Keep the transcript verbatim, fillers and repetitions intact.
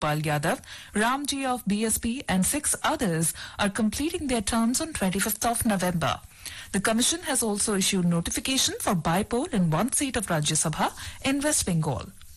Pal Yadav, Ramji of B S P and six others are completing their terms on twenty-fifth of November. The Commission has also issued notification for bypoll in one seat of Rajya Sabha in West Bengal.